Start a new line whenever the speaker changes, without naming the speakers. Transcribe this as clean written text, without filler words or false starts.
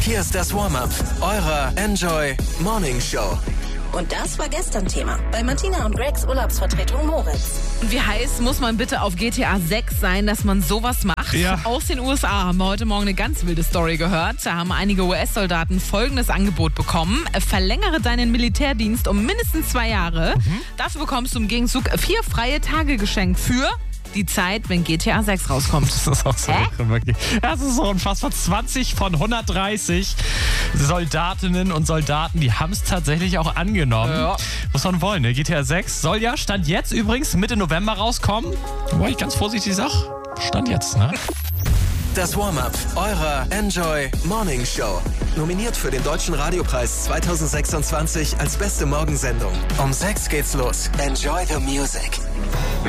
Hier ist das Warm-Up eurer Enjoy Morning Show.
Und das war gestern Thema bei Martina und Gregs Urlaubsvertretung Moritz.
Und wie heiß muss man bitte auf GTA 6 sein, dass man sowas macht?
Ja.
Aus den USA haben wir heute Morgen eine ganz wilde Story gehört. Da haben einige US-Soldaten folgendes Angebot bekommen. Verlängere deinen Militärdienst um mindestens 2 Jahre. Dafür bekommst du im Gegenzug 4 freie Tage geschenkt für die Zeit, wenn GTA 6 rauskommt.
Das ist auch so irre, wirklich. Das ist so unfassbar. 20 von 130 Soldatinnen und Soldaten, die haben es tatsächlich auch angenommen.
Ja.
Muss man wollen, ne? GTA 6 soll ja, Stand jetzt übrigens, Mitte November rauskommen. Wobei ich ganz vorsichtig sage, Stand jetzt, ne?
Das Warm-Up eurer Enjoy Morning Show. Nominiert für den Deutschen Radiopreis 2026 als beste Morgensendung. Um 6 geht's los. Enjoy the music.